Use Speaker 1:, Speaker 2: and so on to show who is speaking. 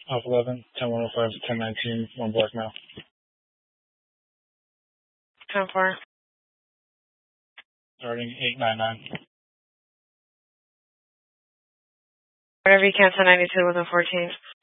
Speaker 1: Alpha 11, 10105, 1019, 1 block now.
Speaker 2: 10-4.
Speaker 1: Starting 899.
Speaker 2: Whenever you cancel 92 with a 14.